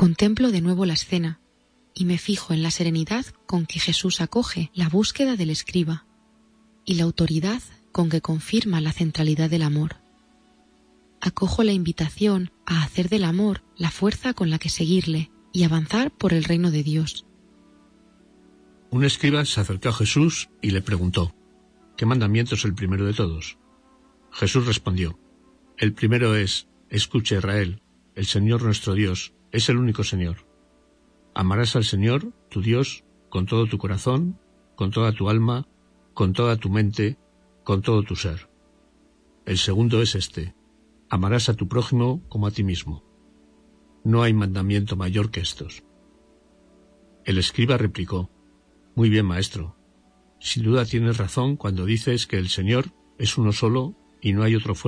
Contemplo de nuevo la escena y me fijo en la serenidad con que Jesús acoge la búsqueda del escriba y la autoridad con que confirma la centralidad del amor. Acojo la invitación a hacer del amor la fuerza con la que seguirle y avanzar por el reino de Dios. Un escriba se acercó a Jesús y le preguntó: ¿qué mandamiento es el primero de todos? Jesús respondió: el primero es: escucha, Israel, el Señor nuestro Dios es el único Señor. Amarás al Señor, tu Dios, con todo tu corazón, con toda tu alma, con toda tu mente, con todo tu ser. El segundo es este: amarás a tu prójimo como a ti mismo. No hay mandamiento mayor que estos. El escriba replicó: muy bien, maestro. Sin duda tienes razón cuando dices que el Señor es uno solo y no hay otro fuera